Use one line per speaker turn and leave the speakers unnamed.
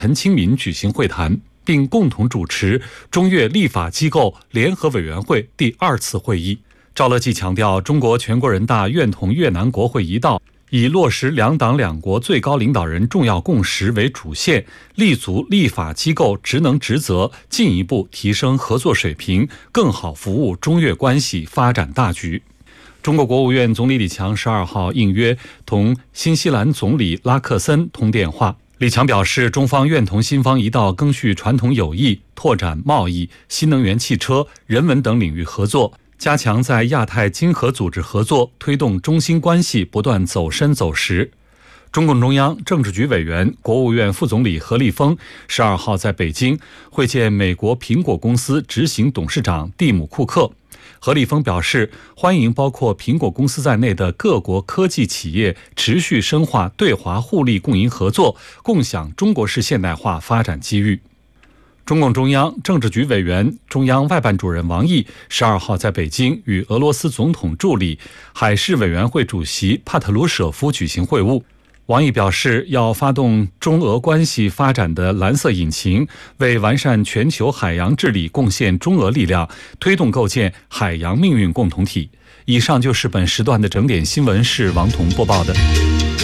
陈清民举行会谈，并共同主持中越立法机构联合委员会第2次会议。赵乐际强调，中国全国人大愿同越南国会一道，以落实两党两国最高领导人重要共识为主线，立足立法机构职能职责，进一步提升合作水平，更好服务中越关系发展大局。中国国务院总理李强12号应约同新西兰总理拉克森通电话。李强表示，中方愿同新方一道更续传统友谊，拓展贸易、新能源汽车、人文等领域合作，加强在亚太经合组织合作，推动中新关系不断走深走实。中共中央政治局委员、国务院副总理何立峰12号在北京会见美国苹果公司执行董事长蒂姆·库克。何立峰表示，欢迎包括苹果公司在内的各国科技企业持续深化对华互利共赢合作，共享中国式现代化发展机遇。中共中央政治局委员、中央外办主任王毅12号在北京与俄罗斯总统助理、海事委员会主席帕特鲁舍夫举行会晤。王毅表示，要发动中俄关系发展的蓝色引擎，为完善全球海洋治理贡献中俄力量，推动构建海洋命运共同体。以上就是本时段的整点新闻，是王彤播报的。